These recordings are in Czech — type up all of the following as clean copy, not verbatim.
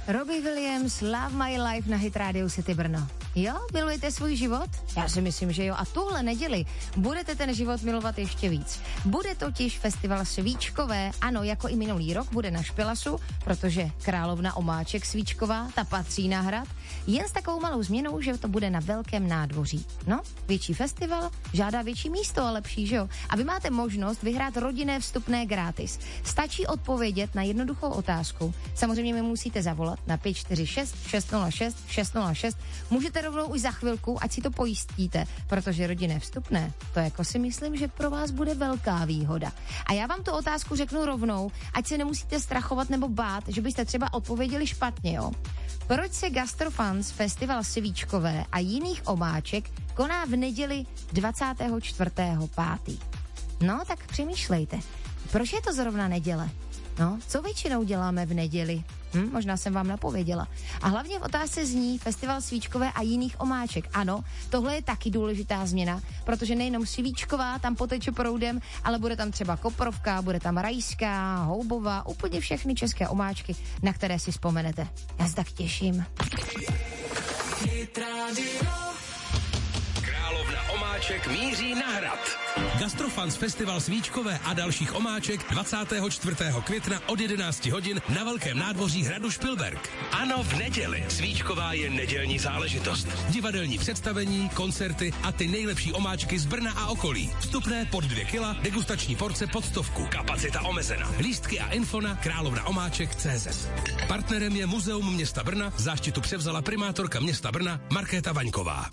Robbie Williams, Love My Life na Hit Radio City Brno. Jo, milujete svůj život? Já si myslím, že jo. A tuhle neděli budete ten život milovat ještě víc. Bude totiž festival svíčkové, ano, jako i minulý rok, bude na Špilasu, protože královna omáček svíčková, ta patří na hrad. Jen s takovou malou změnou, že to bude na velkém nádvoří. No, větší festival žádá větší místo a lepší, že jo? A vy máte možnost vyhrát rodinné vstupné gratis. Stačí odpovědět na jednoduchou otázku. Samozřejmě mi musíte zavolat na 546 606 606. Můžete rovnou už za chvilku, ať si to pojistíte, protože rodinné vstupné, to jako si myslím, že pro vás bude velká výhoda. A já vám tu otázku řeknu rovnou, ať se nemusíte strachovat nebo bát, že byste třeba odpověděli špatně, jo. Proč se Gastrofans festival svíčkové a jiných omáček koná v neděli 24.5. No, tak přemýšlejte. Proč je to zrovna neděle? No, co většinou děláme v neděli? Možná jsem vám napověděla. A hlavně v otázce zní festival svíčkové a jiných omáček. Ano, tohle je taky důležitá změna, protože nejenom svíčková tam poteče proudem, ale bude tam třeba koprovka, bude tam rajská, houbová, úplně všechny české omáčky, na které si vzpomenete. Já se tak těším. Královna omáček míří na hrad. Gastrofans festival svíčkové a dalších omáček 24. května od 11 hodin na velkém nádvoří hradu Špilberk. Ano, v neděli. Svíčková je nedělní záležitost. Divadelní představení, koncerty a ty nejlepší omáčky z Brna a okolí. Vstupné pod 2 kila, degustační porce pod 100. Kapacita omezena. Lístky a info na královnaomáček.cz. Partnerem je Muzeum města Brna, záštitu převzala primátorka města Brna Markéta Vaňková.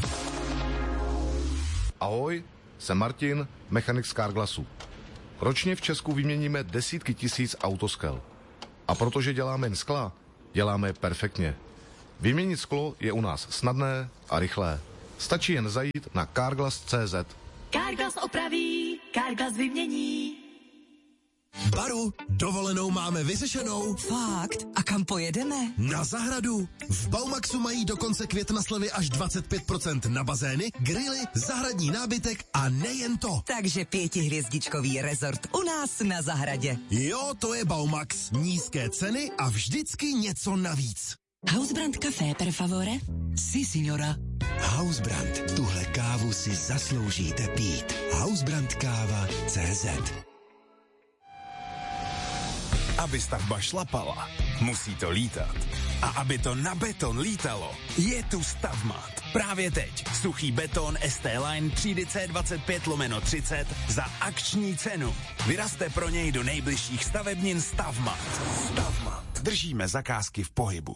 Ahoj, jsem Martin, mechanik z Carglassu. Ročně v Česku vyměníme desítky tisíc autoskel. A protože děláme jen skla, děláme je perfektně. Vyměnit sklo je u nás snadné a rychlé. Stačí jen zajít na Carglass.cz. Carglass opraví, Carglass vymění. Baru, dovolenou máme vyřešenou. Fakt? A kam pojedeme? Na zahradu. V Baumaxu mají do konce května slevy až 25% na bazény, grily, zahradní nábytek a nejen to. Takže 5hvězdičkový rezort u nás na zahradě. Jo, to je Baumax. Nízké ceny a vždycky něco navíc. Hausbrand café, per favore? Si, signora. Hausbrand, tuhle kávu si zasloužíte pít. Hausbrandkáva.cz. Aby stavba šlapala, musí to lítat. A aby to na beton lítalo, je tu Stavmat. Právě teď suchý beton ST Line třídy C25/30 za akční cenu. Vyrazte pro něj do nejbližších stavebnin Stavmat. Stavmat. Držíme zakázky v pohybu.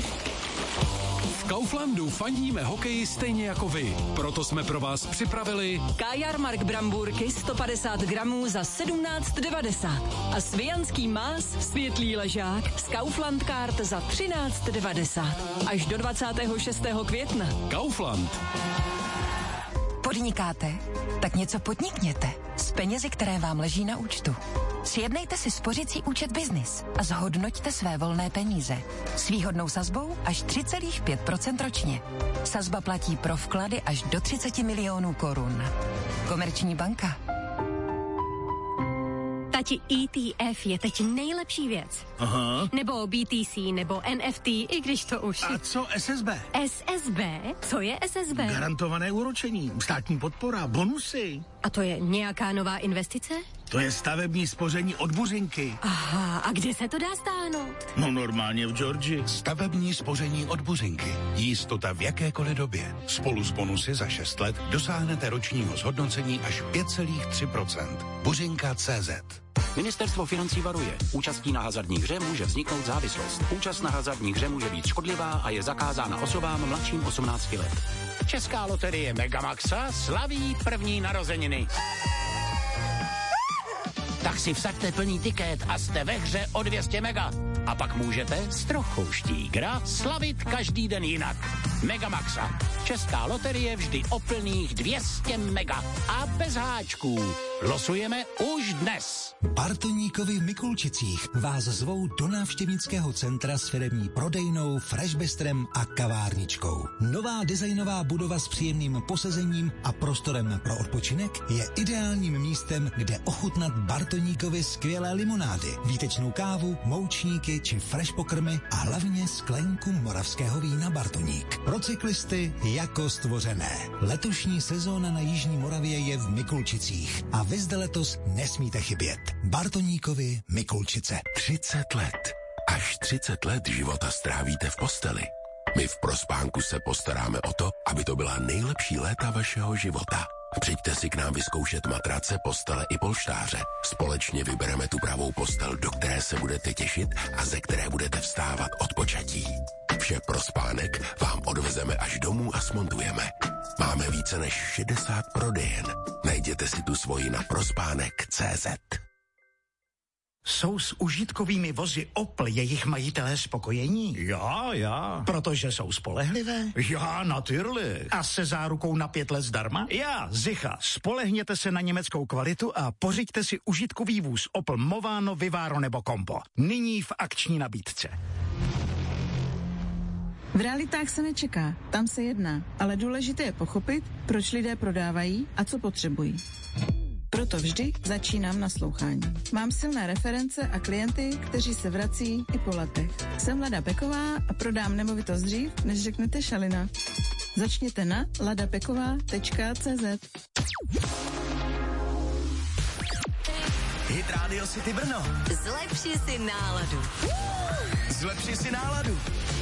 V Kauflandu fandíme hokeji stejně jako vy. Proto jsme pro vás připravili Kajarmark bramburky 150 gramů za 17,90 a svijanský más světlý ležák z Kaufland Card za 13,90 až do 26. května. Kaufland. Podnikáte? Tak něco podnikněte s penězi, které vám leží na účtu. Sjednejte si spořicí účet Business a zhodnoťte své volné peníze s výhodnou sazbou až 3,5% ročně. Sazba platí pro vklady až do 30 milionů korun. Komerční banka. Tati, ETF je teď nejlepší věc. Aha. Nebo BTC, nebo NFT, i když to už... A co SSB? SSB? Co je SSB? Garantované úročení, státní podpora, bonusy. A to je nějaká nová investice? To je stavební spoření od Buřinky. Aha, a kde se to dá stáhnout? No normálně v Georgii. Stavební spoření od Buřinky. Jistota v jakékoliv době. Spolu s bonusy za 6 let dosáhnete ročního zhodnocení až 5,3%. Buřinka.cz. Ministerstvo financí varuje. Účastí na hazardní hře může vzniknout závislost. Účast na hazardní hře může být škodlivá a je zakázána osobám mladším 18 let. Česká loterie Megamaxa slaví první narozeniny. Tak si vsaďte plný tiket a jste ve hře o 200 mega. A pak můžete s trochou štígra slavit každý den jinak. Megamaxa. Česká loterie vždy o plných 200 mega. A bez háčků. Losujeme už dnes. Bartoníkovi v Mikulčicích vás zvou do návštěvnického centra s firemní prodejnou, freshbestrem a kavárničkou. Nová designová budova s příjemným posazením a prostorem pro odpočinek je ideálním místem, kde ochutnat Bartoníkovi skvělé limonády, výtečnou kávu, moučníky či fresh pokrmy a hlavně sklenku moravského vína Bartoník. Pro cyklisty jako stvořené. Letošní sezóna na Jižní Moravě je v Mikulčicích a vy zde letos nesmíte chybět. Bartoníkovi Mikulčice. 30 let. Až 30 let života strávíte v posteli. My v Prospánku se postaráme o to, aby to byla nejlepší léta vašeho života. Přijďte si k nám vyzkoušet matrace, postele i polštáře. Společně vybereme tu pravou postel, do které se budete těšit a ze které budete vstávat od počatí. Vše pro spánek vám odvezeme až domů a smontujeme. Máme více než 60 prodejen. Najděte si tu svoji na prospánek.cz. Jsou s užitkovými vozy Opel jejich majitelé spokojení? Já. Protože jsou spolehlivé? Já, natürlich. A se zárukou na 5 let zdarma? Já, Zicha, spolehněte se na německou kvalitu a pořiďte si užitkový vůz Opel Movano, Vivaro nebo Compo. Nyní v akční nabídce. V realitách se nečeká, tam se jedná, ale důležité je pochopit, proč lidé prodávají a co potřebují. Proto vždy začínám naslouchání. Mám silné reference a klienty, kteří se vrací i po letech. Jsem Lada Peková a prodám nemovitost dřív, než řeknete šalina. Začněte na ladapeková.cz. Hit Radio City Brno. Zlepši si náladu. Zlepši si náladu.